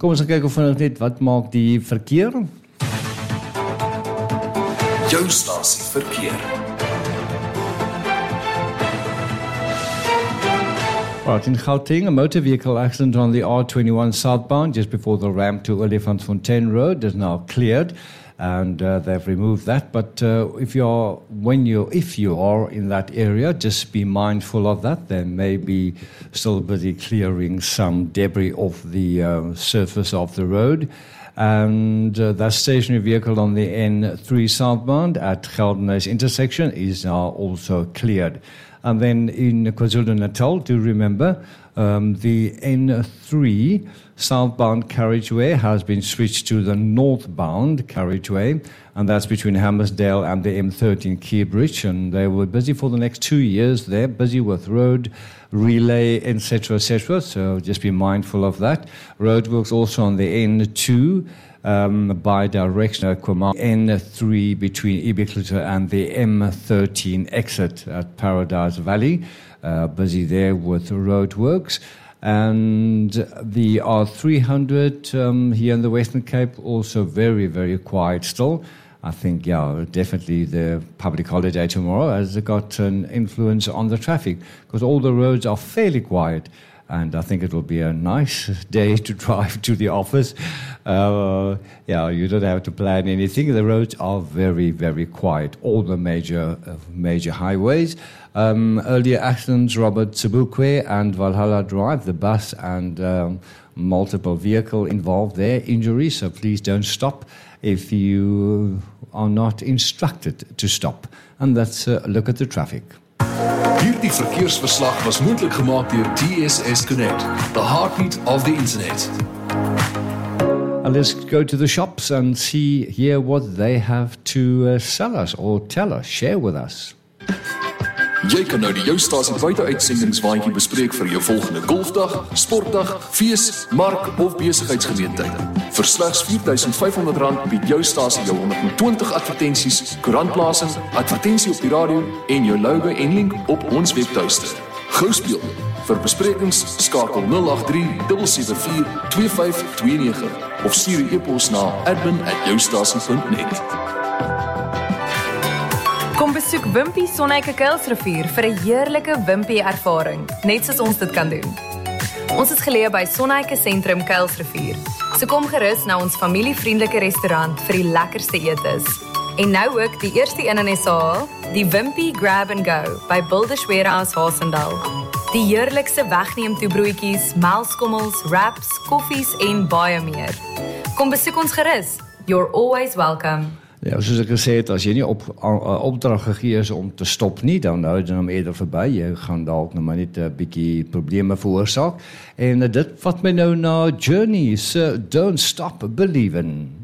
Kom ons kyk of ons net wat maak die verkeer. Jou stasie verkeer. Right, in Gauteng, a motor vehicle accident on the R21 southbound just before the ramp to Olifantsfontein Road is now cleared, and they've removed that. But if you are in that area, just be mindful of that. They may be still busy clearing some debris off the surface of the road. And that stationary vehicle on the N3 southbound at Geldenhuys intersection is now also cleared. And then in KwaZulu-Natal, do remember, the N3 southbound carriageway has been switched to the northbound carriageway, and that's between Hammersdale and the M13 Keybridge. And they were busy for the next 2 years. They're busy with road relay, etc., etc. So just be mindful of that. Roadworks also on the N2. Bi-directional N3 between Ibicliter and the M13 exit at Paradise Valley. Busy there with roadworks. And the R300 here in the Western Cape, also very, very quiet still. I think, definitely the public holiday tomorrow has got an influence on the traffic because all the roads are fairly quiet. And I think it will be a nice day to drive to the office. You don't have to plan anything. The roads are very, very quiet. All the major highways. Earlier accidents, Robert Sebukwe and Valhalla Drive, the bus and multiple vehicle involved there, injuries. So please don't stop if you are not instructed to stop. And let's look at the traffic. Hierdie verkeersverslag was moontlik gemaak deur DSS Connect, the heartbeat of the internet. And let's go to the shops and hear what they have to sell us or tell us, share with us. Jy kan nou die Jou Stasie buite-uitsendingswaandjie bespreek vir jou volgende golfdag, sportdag, fees, mark of besigheidsgeleentheid. Vir slegs R4,500 bied Jou Stasie jou 120 advertensies, koerantplasing, advertensie op die radio en jou logo en link op ons webtuiste. Gou speel. Vir besprekings skakel 083 774 2529 of stuur 'n e-pos na admin@joustasie.net. Kom besoek Wimpy Sonheike Kuilsrivier vir 'n heerlike Wimpy ervaring, net soos ons dit kan doen. Ons is geleë by Sonheike Sentrum Kuilsrivier. So kom gerus na ons familievriendelike restaurant vir die lekkerste etes. En nou ook die eerste een in SA, die Wimpy Grab and Go by Builders Warehouse Hasendal. Die heerlikste wegneem toe broodjies, melkskommels, wraps, koffies en baie meer. Kom besoek ons gerus. You're always welcome. Ja, soos ek gesê het, as jy nie opdrag gegee is om te stop nie, dan hou jy hom eerder verby. Jy gaan dalk nou maar net 'n bietjie probleme veroorsaak. En dit vat my nou na Journey, so don't stop believing.